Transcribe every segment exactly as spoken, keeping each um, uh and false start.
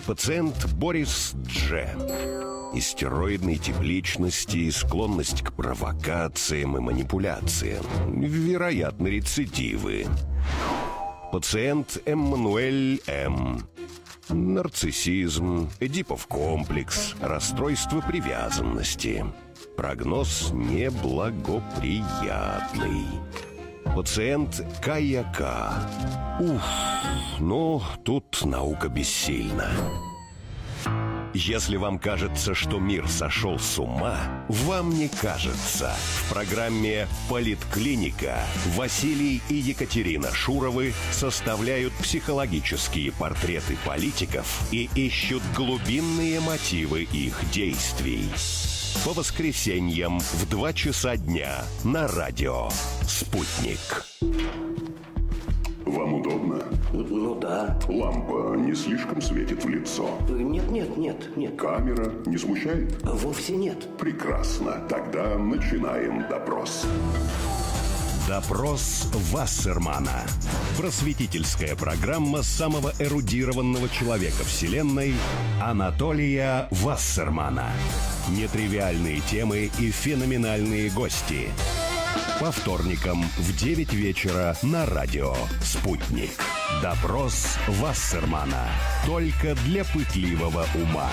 Пациент Борис Дж. Истероидной тип личности и склонность к провокациям и манипуляциям. Вероятно, рецидивы. Пациент Эммануэль М. Нарциссизм, Эдипов комплекс, расстройство привязанности. Прогноз неблагоприятный. Пациент Кая К. Уф, ну, тут наука бессильна. Если вам кажется, что мир сошел с ума, вам не кажется. В программе «Политклиника» Василий и Екатерина Шуровы составляют психологические портреты политиков и ищут глубинные мотивы их действий. По воскресеньям в два часа дня на радио «Спутник». Вам удобно? Ну да. Лампа не слишком светит в лицо? Нет, нет, нет, нет. Камера не смущает? Вовсе нет. Прекрасно. Тогда начинаем допрос. Допрос Вассермана. Просветительская программа самого эрудированного человека Вселенной Анатолия Вассермана. Нетривиальные темы и феноменальные гости. По вторникам в девять вечера на радио «Спутник». Допрос Вассермана. Только для пытливого ума.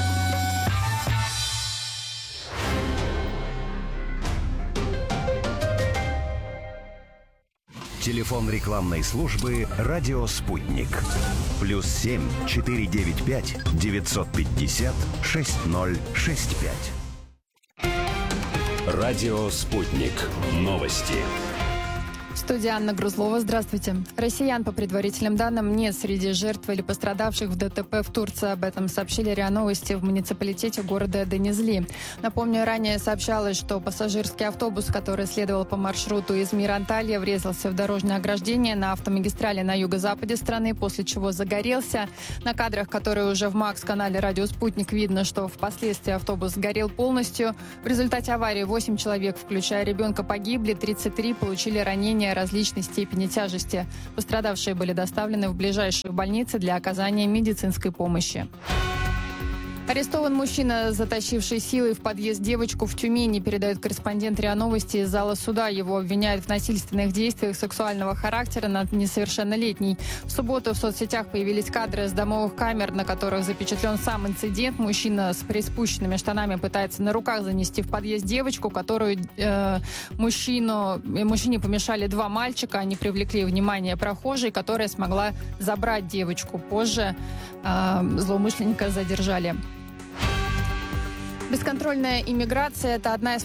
Телефон рекламной службы «Радио Спутник». Плюс семь четыре девять пять девятьсот пятьдесят шесть ноль шесть пять. Радио «Спутник». Новости. Студия Анна Грузлова. Здравствуйте. Россиян, по предварительным данным, нет среди жертв или пострадавших в ДТП в Турции. Об этом сообщили РИА Новости в муниципалитете города Денизли. Напомню, ранее сообщалось, что пассажирский автобус, который следовал по маршруту Измир-Анталья, врезался в дорожное ограждение на автомагистрали на юго-западе страны, после чего загорелся. На кадрах, которые уже в МАКС-канале «Радио Спутник», видно, что впоследствии автобус сгорел полностью. В результате аварии восемь человек, включая ребенка, погибли, тридцать три получили ранения различной степени тяжести. Пострадавшие были доставлены в ближайшие больницы для оказания медицинской помощи. Арестован мужчина, затащивший силой в подъезд девочку в Тюмени, передает корреспондент РИА Новости из зала суда. Его обвиняют в насильственных действиях сексуального характера над несовершеннолетней. В субботу в соцсетях появились кадры с домовых камер, на которых запечатлен сам инцидент. Мужчина с приспущенными штанами пытается на руках занести в подъезд девочку, которую э, мужчину, мужчине помешали два мальчика. Они привлекли внимание прохожей, которая смогла забрать девочку. Позже э, злоумышленника задержали. Бесконтрольная иммиграция – это одна из